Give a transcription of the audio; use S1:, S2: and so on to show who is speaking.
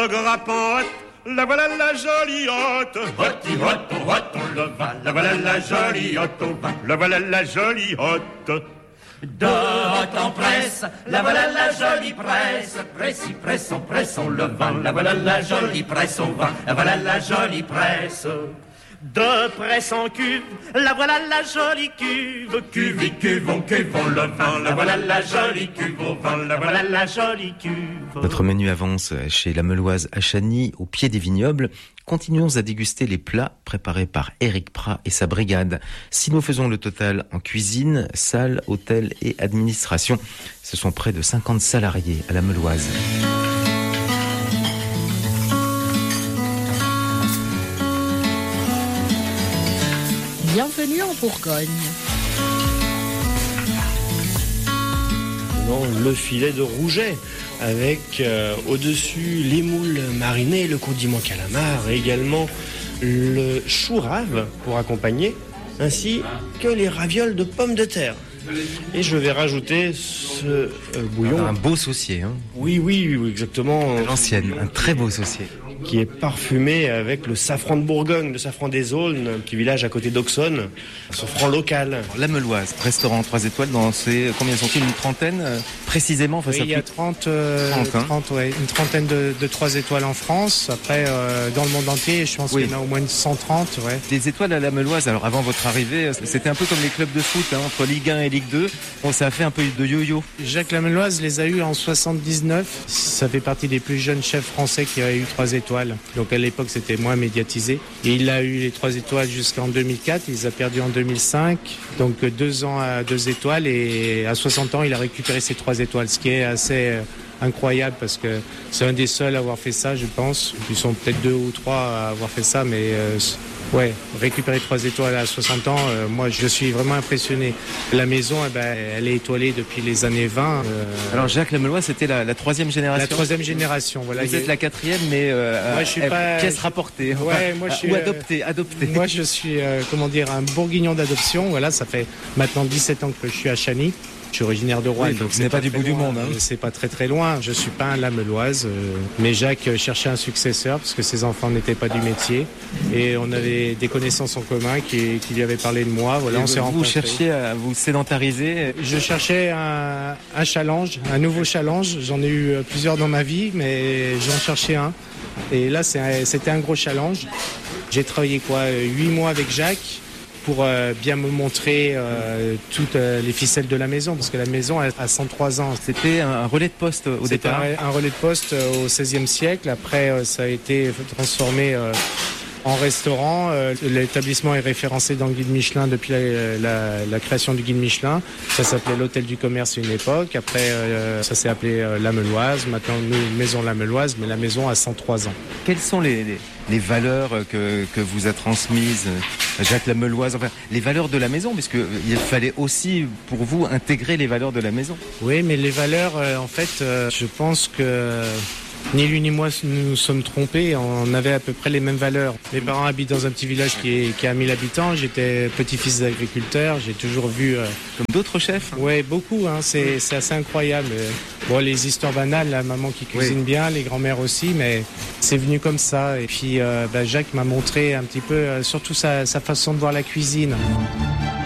S1: le grappin, la voilà la jolie hôte. Hotti, hot, hot, on le va. La voilà la jolie hôte au vin. La voilà la jolie hôte.
S2: De hôte en presse, la voilà la jolie presse. Pressi, pressons le vin. La voilà la jolie presse au vin. La voilà la jolie presse. De presse en cuve, la voilà la jolie cuve. Cuve, cuvons le vin. La voilà la jolie cuve au vin. La voilà la jolie cuve.
S3: Notre menu avance chez la Meuloise à Chagny, au pied des vignobles. Continuons à déguster les plats préparés par Éric Prat et sa brigade. Si nous faisons le total en cuisine, salle, hôtel et administration, ce sont près de 50 salariés à la Meuloise.
S4: Bienvenue en Bourgogne.
S5: Le filet de rouget avec au-dessus les moules marinés, le condiment calamar, et également le chou rave pour accompagner, ainsi que les ravioles de pommes de terre. Et je vais rajouter ce bouillon.
S3: Un beau saucier, hein.
S5: Oui, exactement.
S3: L'ancienne, un très beau saucier.
S5: Qui est parfumé avec le safran de Bourgogne, le safran des Aulnes, un petit village à côté d'Auxonne, safran local.
S3: La Meuloise, restaurant 3 étoiles, dans combien sont-ils, une trentaine précisément?
S6: Oui, il y a 30, une trentaine de 3 étoiles en France. Après, dans le monde entier, je pense qu'il y en a au moins 130. Ouais.
S3: Des étoiles à la Meuloise, alors avant votre arrivée, c'était un peu comme les clubs de foot, hein, entre Ligue 1 et Ligue 2. Bon, ça a fait un peu de yo-yo.
S6: Jacques Lameloise les a eu en 79. Ça fait partie des plus jeunes chefs français qui auraient eu 3 étoiles. Donc à l'époque, c'était moins médiatisé. Et il a eu les 3 étoiles jusqu'en 2004. Il les a perdus en 2005. Donc 2 ans à 2 étoiles. Et à 60 ans, il a récupéré ses 3 étoiles. Ce qui est assez incroyable parce que c'est un des seuls à avoir fait ça, je pense. Ils sont peut-être 2 ou 3 à avoir fait ça, mais récupérer 3 étoiles à 60 ans, moi je suis vraiment impressionné. La maison, elle est étoilée depuis les années 20.
S3: Alors Jacques Lameloise, c'était la 3e génération.
S6: La 3e génération, voilà.
S3: Vous êtes la 4e, mais
S6: moi, je suis pas...
S3: pièce rapportée.
S6: Ouais, moi, je suis,
S3: ou adoptée.
S6: Moi je suis, un bourguignon d'adoption. Voilà, ça fait maintenant 17 ans que je suis à Chagny. Je suis originaire de Rouen,
S3: donc ce n'est pas du bout du monde. Hein.
S6: C'est pas très loin. Je suis pas un Lameloise, mais Jacques cherchait un successeur parce que ses enfants n'étaient pas du métier et on avait des connaissances en commun qui lui avaient parlé de moi. Voilà, on s'est rencontrés.
S3: Vous cherchiez à vous sédentariser?
S6: Je cherchais un challenge, un nouveau challenge. J'en ai eu plusieurs dans ma vie, mais j'en cherchais un. Et là, c'était un gros challenge. J'ai travaillé 8 mois avec Jacques pour bien me montrer toutes les ficelles de la maison, parce que la maison a 103 ans.
S3: C'était un relais de poste au départ.
S6: C'était un relais de poste au XVIe siècle. Après, ça a été transformé en restaurant. L'établissement est référencé dans le guide Michelin depuis la création du guide Michelin. Ça s'appelait l'hôtel du commerce à une époque. Après, ça s'est appelé la Meuloise. Maintenant, nous, maison la Meuloise, mais la maison a 103 ans.
S3: Quelles sont les valeurs que vous a transmises Jacques Lameloise, enfin les valeurs de la maison, parce que il fallait aussi pour vous intégrer les valeurs de la maison.
S6: Oui, mais les valeurs, en fait, je pense que ni lui ni moi nous sommes trompés, on avait à peu près les mêmes valeurs. Mes parents habitent dans un petit village qui a 1000 habitants, j'étais petit-fils d'agriculteur, j'ai toujours vu...
S3: Comme d'autres chefs?
S6: Oui, beaucoup, hein, c'est assez incroyable. Bon, les histoires banales, la maman qui cuisine bien, les grands-mères aussi, mais c'est venu comme ça. Et puis Jacques m'a montré un petit peu, surtout sa façon de voir la cuisine.